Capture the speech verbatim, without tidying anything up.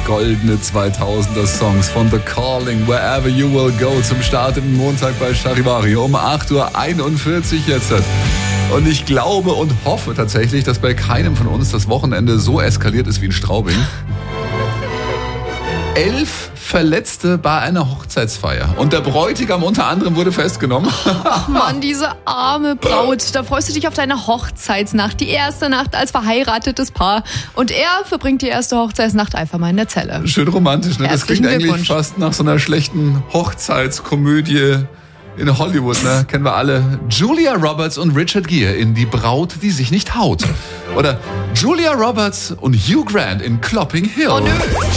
goldene zweitausender Songs von The Calling, Wherever You Will Go zum Start im Montag bei Charivari um acht Uhr einundvierzig jetzt. Und ich glaube und hoffe tatsächlich, dass bei keinem von uns das Wochenende so eskaliert ist wie in Straubing. Elf Verletzte bei einer Hochzeitsfeier. Und der Bräutigam unter anderem wurde festgenommen. Ach Mann, diese arme Braut. Da freust du dich auf deine Hochzeitsnacht. Die erste Nacht als verheiratetes Paar. Und er verbringt die erste Hochzeitsnacht einfach mal in der Zelle. Schön romantisch, ne? Das Herzlichen klingt eigentlich Glückwunsch. fast nach so einer schlechten Hochzeitskomödie in Hollywood, ne? Kennen wir alle. Julia Roberts und Richard Gere in Die Braut, die sich nicht haut. Oder Julia Roberts und Hugh Grant in Clopping Hill. Oh nö.